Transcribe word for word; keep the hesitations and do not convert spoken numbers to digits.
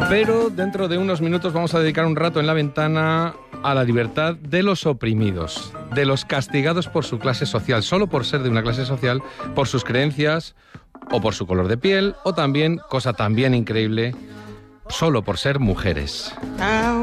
Pero dentro de unos minutos vamos a dedicar un rato en la ventana a la libertad de los oprimidos, de los castigados por su clase social, solo por ser de una clase social, por sus creencias o por su color de piel, o también, cosa también increíble, solo por ser mujeres.